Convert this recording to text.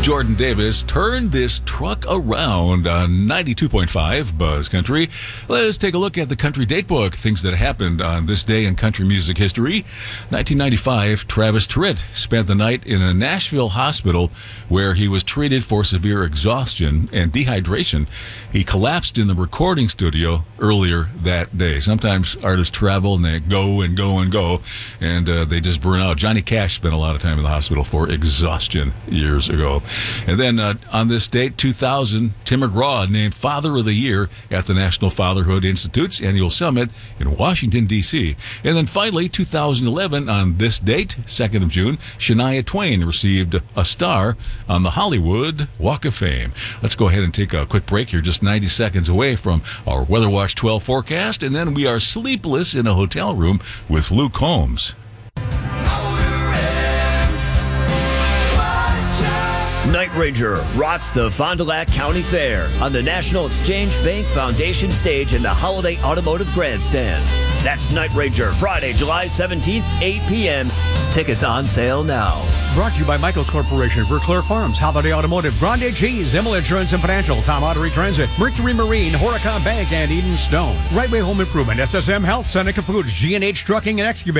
Jordan Davis, Turn This Truck Around on 92.5 Buzz Country. Let's take a look at the Country Datebook, things that happened on this day in country music history. 1995, Travis Tritt spent the night in a Nashville hospital where he was treated for severe exhaustion and dehydration. He collapsed in the recording studio earlier that day. Sometimes artists travel and they go and go and go, and they just burn out. Johnny Cash spent a lot of time in the hospital for exhaustion years ago. And then on this date, 2000, Tim McGraw named Father of the Year at the National Fatherhood Institute's annual summit in Washington, D.C. And then finally, 2011, on this date, 2nd of June, Shania Twain received a star on the Hollywood Walk of Fame. Let's go ahead and take a quick break here, just 90 seconds away from our Weather Watch 12 forecast, and then we are sleepless in a hotel room with Luke Combs. Night Ranger rocks the Fond du Lac County Fair on the National Exchange Bank Foundation stage in the Holiday Automotive Grandstand. That's Night Ranger, Friday, July 17th, 8 p.m. Tickets on sale now. Brought to you by Michaels Corporation, Verclair Farms, Holiday Automotive, Grande Cheese, Emil Insurance and Financial, Tom Ottery Transit, Mercury Marine, Horicon Bank, and Eden Stone. Right Way Home Improvement, SSM Health, Seneca Foods, G&H Trucking and Excavating.